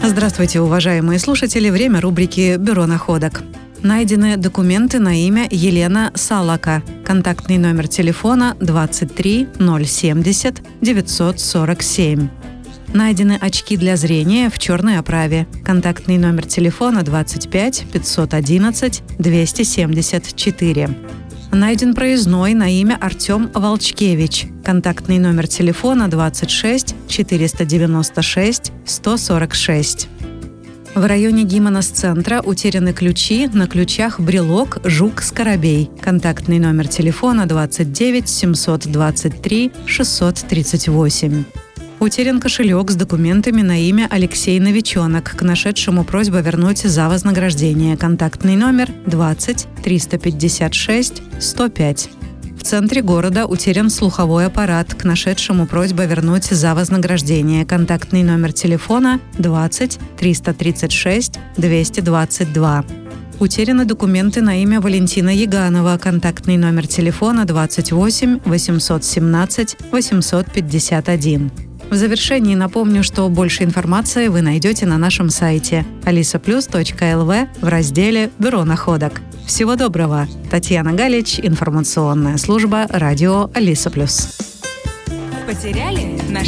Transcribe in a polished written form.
Здравствуйте, уважаемые слушатели. Время рубрики «Бюро находок». Найдены документы на имя Елена Салака. Контактный номер телефона 23 070 947. Найдены очки для зрения в черной оправе. Контактный номер телефона 25 511 274. Найден проездной на имя Артем Волчкевич. Контактный номер телефона 26 496 146. В районе Гимонос-центра утеряны ключи, на ключах брелок «Жук-Скоробей». Контактный номер телефона 29 723 638. Утерян кошелек с документами на имя Алексей Новиченок. К нашедшему просьба вернуть за вознаграждение. Контактный номер 20 356 105. В центре города утерян слуховой аппарат. К нашедшему просьба вернуть за вознаграждение. Контактный номер телефона 20 336 222. Утеряны документы на имя Валентина Яганова. Контактный номер телефона 28 817 851. В завершении напомню, что больше информации вы найдете на нашем сайте alisaplus.lv в разделе «Бюро находок». Всего доброго! Татьяна Галич, информационная служба радио Алиса Плюс. Потеряли?